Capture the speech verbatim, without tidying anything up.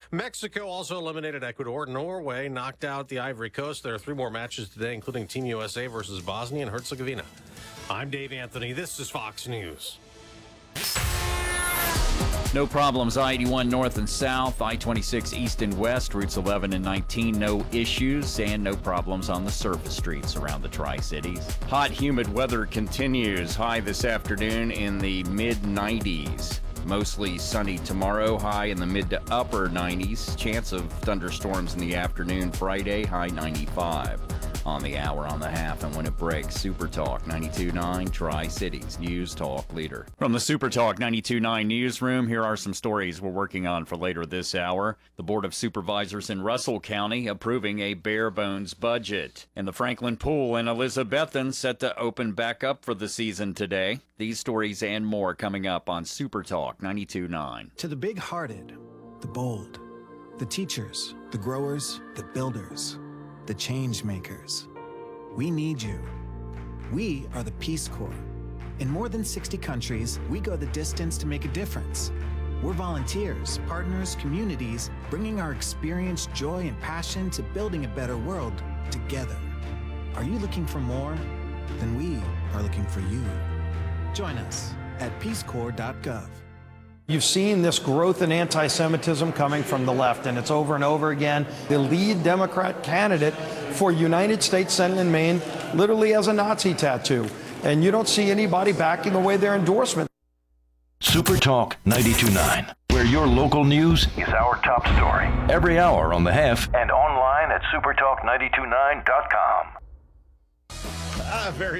Mexico also eliminated Ecuador. Norway knocked out the Ivory Coast. There are three more matches today, including Team U S A versus Bosnia and Herzegovina. I'm Dave Anthony. This is Fox News. No problems, I eighty-one north and south, I twenty-six east and west, routes eleven and nineteen, no issues, and no problems on the surface streets around the Tri-Cities. Hot, humid weather continues. High this afternoon in the mid nineties. Mostly sunny tomorrow, high in the mid to upper nineties. Chance of thunderstorms in the afternoon Friday, high ninety-five. On the hour, on the half, and when it breaks, Super Talk ninety-two point nine Tri-Cities News Talk leader. From the Super Talk ninety-two point nine newsroom, here are some stories we're working on for later this hour. The Board of Supervisors in Russell County approving a bare bones budget. And the Franklin Pool in Elizabethton set to open back up for the season today. These stories and more coming up on Super Talk ninety-two point nine. To the big-hearted, the bold, the teachers, the growers, the builders, the change makers. We need you. We are the Peace Corps. In more than sixty countries, we go the distance to make a difference. We're volunteers, partners, communities, bringing our experience, joy, and passion to building a better world together. Are you looking for more? Then we are looking for you. Join us at peace corps dot gov. You've seen this growth in anti-Semitism coming from the left, and it's over and over again. The lead Democrat candidate for United States Senate in Maine literally has a Nazi tattoo, and you don't see anybody backing away their endorsement. Super Talk ninety-two point nine, where your local news is our top story. Every hour on the half and online at super talk nine two nine dot com. Ah, very